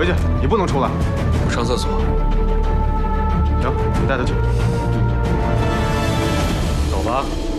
回去，你不能出来。 我上厕所。 行，你带他去。 走吧。